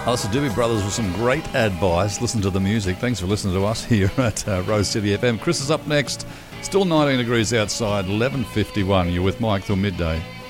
That's the Doobie Brothers with some great advice. Listen to the music. Thanks for listening to us here at Rose City FM. Chris is up next. Still 19 degrees outside, 11:51. You're with Mike till midday.